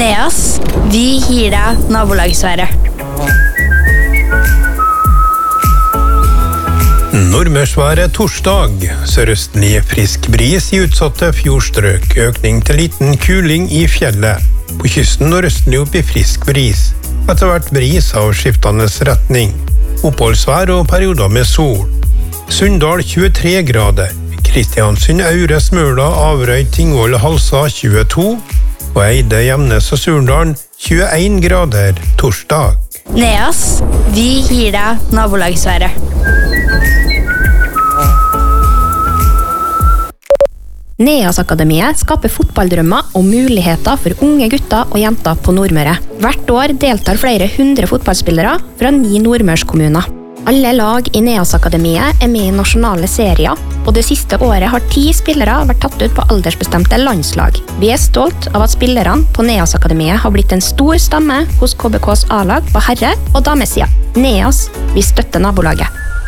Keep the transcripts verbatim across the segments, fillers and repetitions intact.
Neas, vi gir deg nabolagsværet. Nordmørsværet torsdag. Sørøstlig frisk bris i utsatte fjordstrøk. Økning til liten kuling i fjellet. På kysten nordøstlig opp i frisk bris. Etter hvert bris av skiftende retning. Oppholdsvær og perioder med sol. Sunndal tjuetre grader. Kristiansund, Aure, Smøla, Averøy, Tingvoll, Halsa tjueto. Og Eide, Gjemnes og Surndalen tjueen grader torsdag. Neas, vi gir deg nabolagsværet. Neas-akademiet skaper fotballdrømmer og muligheter for unge gutter og jenter på Nordmøre. Hvert år deltar flere hundre fotballspillere fra ni nordmørskommuner. Alle lag i Neas-akademiet er med i nasjonale serier, og det siste året har ti spillere vært tatt ut på aldersbestemte landslag. Vi er stolt av at spillerne på Neas-akademiet har blitt en stor stamme hos K B K's A-lag på herre- og damesida. Neas, vi støtter nabolaget.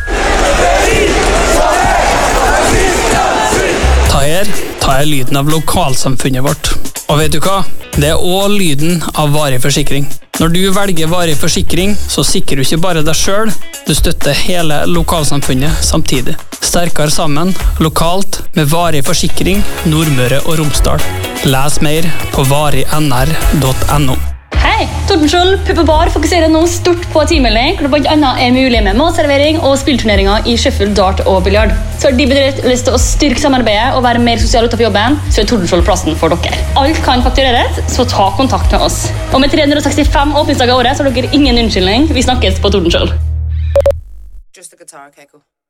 Ta her, ta her lyden av lokalsamfunnet vårt. Og vet du hva? Det er også lyden av varig forsikring. Når du velger varig forsikring, så sikrer du ikke bare deg selv, du støtter hele lokalsamfunnet samtidig. Sterkere sammen, lokalt, med varig forsikring, Nordmøre og Romsdal. Les mer på varig n r punktum no. Hei, Tordenskjold Pub og Bar fokuserer nå stort på teammelding, hvor det blant annet er mulig med matservering og spillturneringer i shuffle, dart og biljard. Så har de bedrift lyst til å styrke samarbeidet og være mer sosial utenfor jobben, så er Tordenskjold plassen for dere. Alt kan faktureres, så ta kontakt med oss. Og med tre hundre og sekstifem åpningsdager i året, så har dere ingen unnskyldning. Vi snakkes på Tordenskjold. Just a guitar, okay, cool.